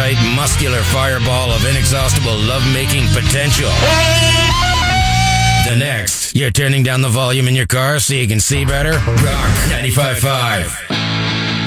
tight, muscular fireball of inexhaustible love-making potential. The next, you're turning down the volume in your car so you can see better? Rock 95.5.